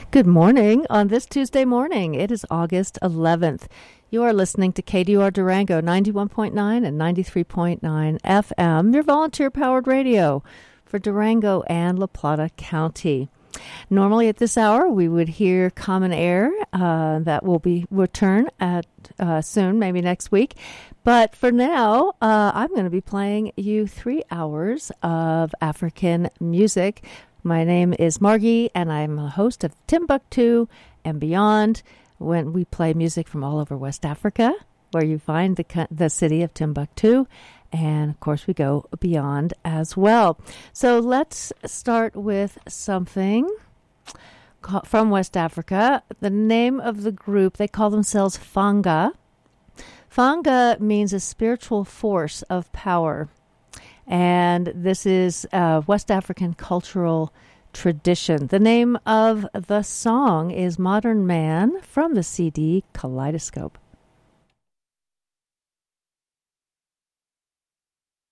Good morning on this Tuesday morning. It is August 11th. You are listening to KDUR Durango 91.9 and 93.9 FM, your volunteer-powered radio for Durango and La Plata County. Normally at this hour, we would hear Common Air. That will be return at soon, maybe next week. But for now, I'm going to be playing you 3 hours of African music. My name is Margie, and I'm a host of Timbuktu and Beyond, when we play music from all over West Africa, where you find the city of Timbuktu. And, of course, we go beyond as well. So let's start with something from West Africa. The name of the group, they call themselves Fanga. Fanga means a spiritual force of power. And this is a West African cultural tradition. The name of the song is Modern Man from the CD Kaleidoscope.